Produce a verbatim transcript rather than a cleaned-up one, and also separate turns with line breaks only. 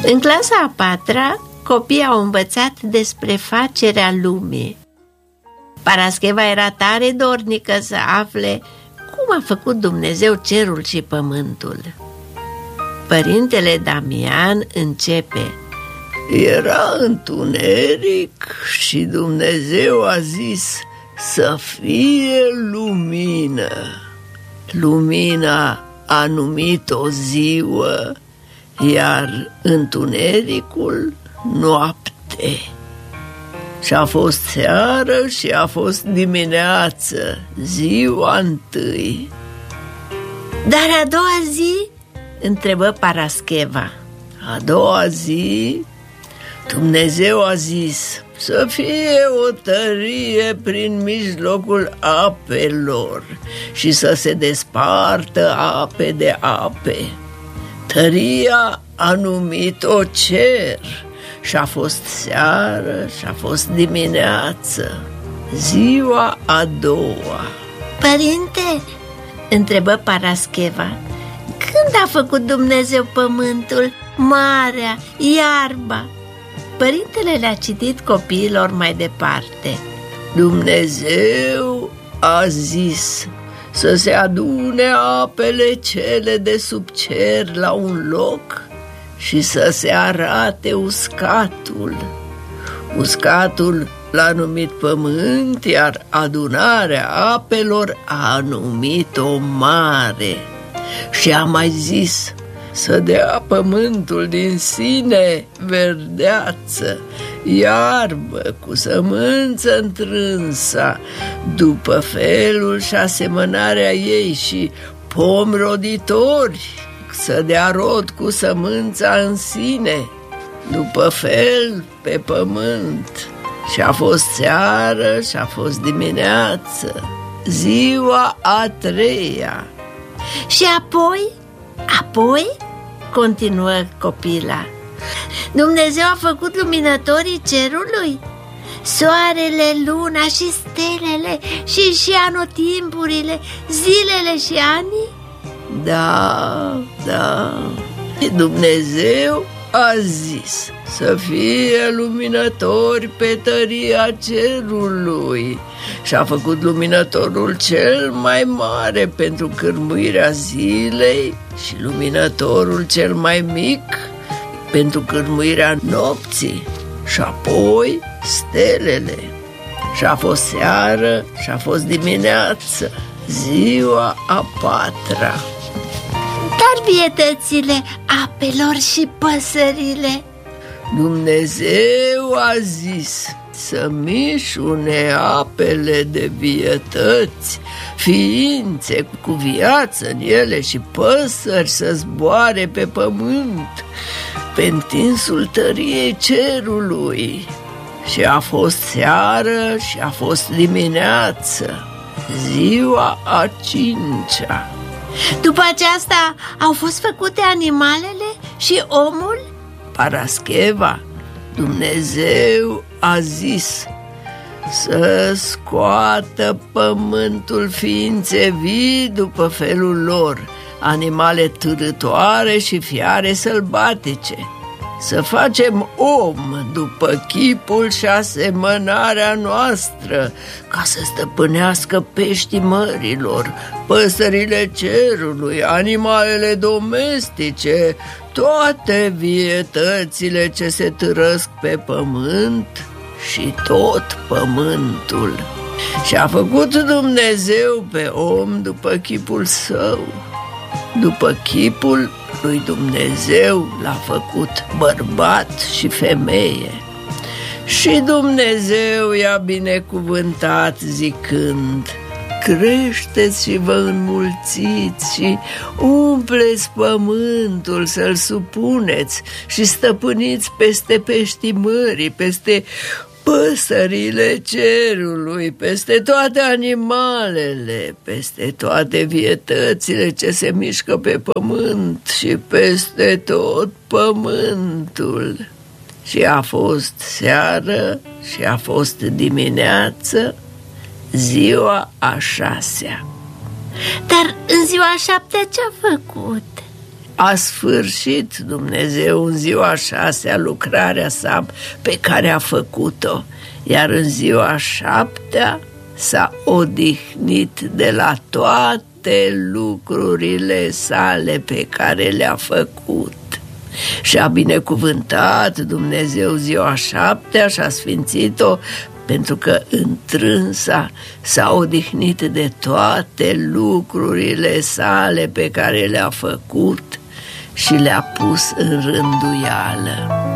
În clasa a patra, copiii au învățat despre facerea lumii. Parascheva era tare dornică să afle cum a făcut Dumnezeu cerul și pământul. Părintele Damian începe:
Era întuneric și Dumnezeu a zis să fie lumină. Lumina a numit o ziua, iar întunericul noapte. Și a fost seară și a fost dimineață, ziua întâi.
Dar a doua zi? Întrebă Parascheva.
A doua zi, Dumnezeu a zis să fie o tărie prin mijlocul apelor și să se despartă ape de ape. Tăria a numit-o cer și a fost seară și a fost dimineață, ziua a doua.
Părinte, întrebă Parascheva, când a făcut Dumnezeu pământul, marea, iarba? Părintele le-a citit copiilor mai departe.
Dumnezeu a zis să se adune apele cele de sub cer la un loc și să se arate uscatul. Uscatul l-a numit pământ, iar adunarea apelor a numit-o mare. Și a mai zis să dea pământul din sine verdeață, iarbă cu sămânță întrânsa, după felul și asemănarea ei, și pomi roditori să dea rod cu sămânța în sine, după fel pe pământ. Și a fost seară și a fost dimineață, ziua a treia.
Și apoi, apoi, continuă copila, Dumnezeu a făcut luminătorii cerului, soarele, luna și stelele și și anotimpurile, zilele și anii?
Da, da, Dumnezeu a zis să fie luminători pe tăria cerului și a făcut luminătorul cel mai mare pentru cârmuirea zilei și luminătorul cel mai mic pentru cârmuirea nopții și apoi stelele. Și a fost seară și a fost dimineață, ziua a patra.
Dar vietățile apelor și păsările?
Dumnezeu a zis să mișune apele de vietăți, ființe cu viață în ele și păsări să zboare pe pământ, pe întinsul tăriei cerului. Și a fost seară și a fost dimineață, ziua a cincea.
După aceasta au fost făcute animalele și omul?
Parascheva, Dumnezeu a zis să scoată pământul ființe vii după felul lor, animale târătoare și fiare sălbatice. Să facem om după chipul și asemănarea noastră, ca să stăpânească peștii mărilor, păsările cerului, animalele domestice, toate vietățile ce se târăsc pe pământ și tot pământul. Și a făcut Dumnezeu pe om după chipul său. După chipul lui Dumnezeu l-a făcut bărbat și femeie. Și Dumnezeu i-a binecuvântat zicând: creșteți și vă înmulțiți și umpleți pământul să-l supuneți și stăpâniți peste peștii mării, peste păsările cerului, peste toate animalele, peste toate vietățile ce se mișcă pe pământ și peste tot pământul. Și a fost seară și a fost dimineață, ziua a șasea.
Dar în ziua a șaptea ce-a făcut?
A sfârșit Dumnezeu în ziua șasea lucrarea sa pe care a făcut-o, iar în ziua șaptea s-a odihnit de la toate lucrurile sale pe care le-a făcut. Și a binecuvântat Dumnezeu ziua șaptea și a sfințit-o, pentru că întrânsa s-a odihnit de toate lucrurile sale pe care le-a făcut și le-a pus în rânduială.